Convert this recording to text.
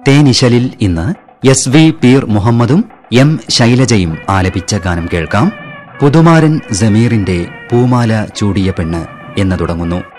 തേനിശലിൽ ഇന്ന് SV പീർ മുഹമ്മദും M ശൈലജയും ആലപിച്ച ഗാനം കേൾക്കാം. പുതുമാരൻ ജമീറിന്റെ പൂമാല ചൂടിയ പെണ്ണ് എന്ന് തുടങ്ങുന്നു.